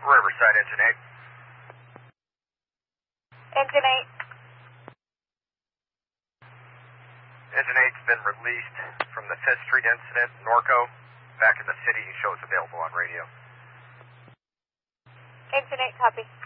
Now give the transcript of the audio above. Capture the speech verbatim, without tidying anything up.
Riverside, Engine eight. Engine eight. Engine eight's been released from the Fifth Street incident, Norco, back in the city. Shows available on radio. Engine eight, copy.